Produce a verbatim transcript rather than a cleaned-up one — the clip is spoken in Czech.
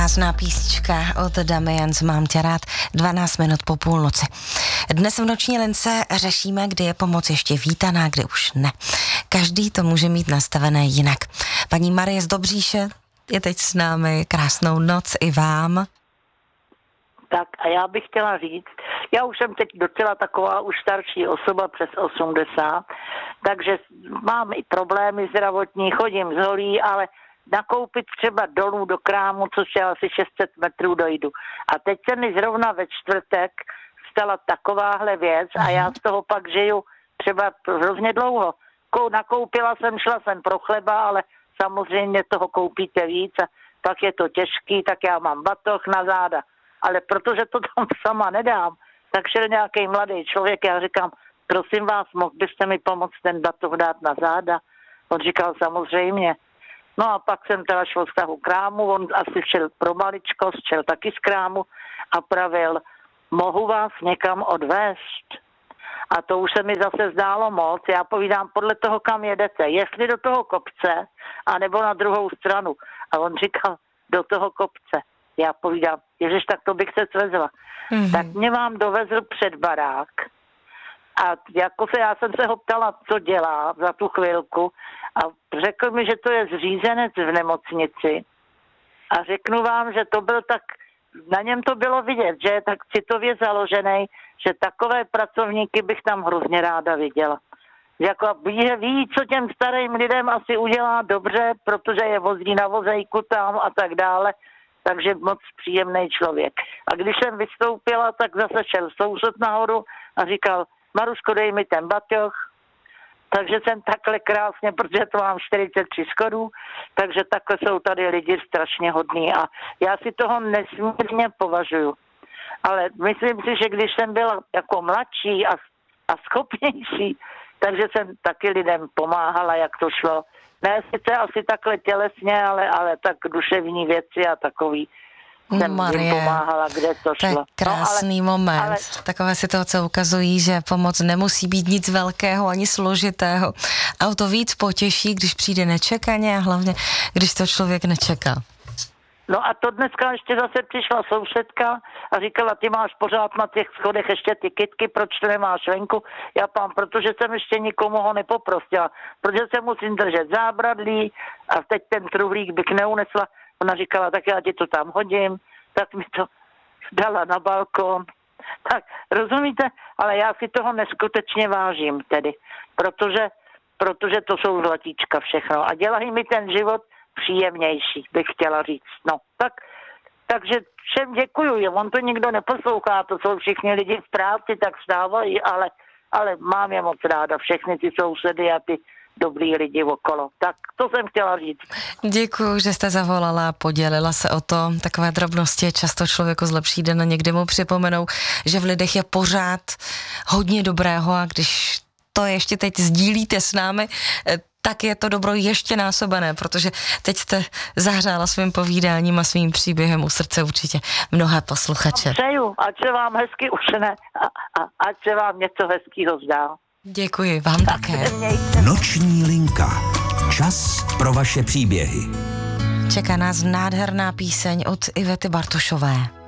Krásná písnička od Damians, Mám tě rád, dvanáct minut po půlnoci. Dnes v noční lince řešíme, kdy je pomoc ještě vítaná, kdy už ne. Každý to může mít nastavené jinak. Paní Marie z Dobříše je teď s námi. Krásnou noc i vám. Tak a já bych chtěla říct, já už jsem teď docela taková už starší osoba přes osmdesát, takže mám i problémy zdravotní, chodím z holí, ale nakoupit třeba dolů do krámu, což je asi šest set metrů dojdu. A teď se mi zrovna ve čtvrtek stala takováhle věc a já z toho pak žiju třeba hrozně dlouho. Nakoupila jsem, šla jsem pro chleba, ale samozřejmě toho koupíte víc a pak je to těžký, tak já mám batoh na záda. Ale protože to tam sama nedám, tak šel nějaký mladý člověk, já říkám, prosím vás, mohl byste mi pomoct ten batoh dát na záda? On říkal, samozřejmě. No a pak jsem teda šel z toho krámu, on asi šel pro maličkost, šel taky z krámu a pravil, mohu vás někam odvést? A to už se mi zase zdálo moc. Já povídám, podle toho, kam jedete, jestli do toho kopce, anebo na druhou stranu. A on říkal, do toho kopce. Já povídám, ježiš, tak to bych se svezla. Mm-hmm. Tak mě vám dovezl před barák a jako se, já jsem se ho ptala, co dělá za tu chvilku a řekl mi, že to je zřízenec v nemocnici a řeknu vám, že to byl tak, na něm to bylo vidět, že je tak citově založený, že takové pracovníky bych tam hrozně ráda viděla. Jako ví, ví, co těm starým lidem asi udělá dobře, protože je vozí na vozejku tam a tak dále. Takže moc příjemný člověk. A když jsem vystoupila, tak zase šel soused nahoru a říkal, Maruško, dej mi ten batoh. Takže jsem takhle krásně, protože to mám čtyřicet tři schodů, takže takhle jsou tady lidi strašně hodní a já si toho nesmírně považuju. Ale myslím si, že když jsem byla jako mladší a, a schopnější, takže jsem taky lidem pomáhala, jak to šlo. Ne sice asi takhle tělesně, ale, ale tak duševní věci a takový jsem Marie, jim pomáhala, kde to šlo. To je krásný no, ale, moment. ale, Takové situace ukazují, že pomoc nemusí být nic velkého ani složitého. A o to víc potěší, když přijde nečekaně a hlavně, když to člověk nečeká. No a to dneska ještě zase přišla sousedka a říkala, ty máš pořád na těch schodech ještě ty kytky, proč to nemáš venku? Já pám, protože jsem ještě nikomu ho nepoprosila, protože se musím držet zábradlí a teď ten truhlík bych neunesla. Ona říkala, tak já ti to tam hodím, tak mi to dala na balkon. Tak rozumíte, ale já si toho neskutečně vážím tedy, protože, protože to jsou zlatíčka všechno a dělají mi ten život příjemnější, bych chtěla říct. No, tak, takže všem děkuju. On to nikdo neposlouchá, to jsou všichni lidi v práci, tak vstávají, ale, ale mám je moc ráda, všechny ty sousedy a ty dobrý lidi okolo. Tak to jsem chtěla říct. Děkuju, že jste zavolala, podělila se o to. Takové drobnosti často člověku zlepší den a někdy mu připomenou, že v lidech je pořád hodně dobrého a když to ještě teď sdílíte s námi, tak je to dobro ještě násobené, protože teď jste zahřála svým povídáním a svým příběhem u srdce určitě mnohé posluchače. Přeju, ať se vám hezky usne a, a ať se vám něco hezkýho zdá. Děkuji, vám tak také. Noční linka. Čas pro vaše příběhy. Čeká nás nádherná píseň od Ivety Bartošové.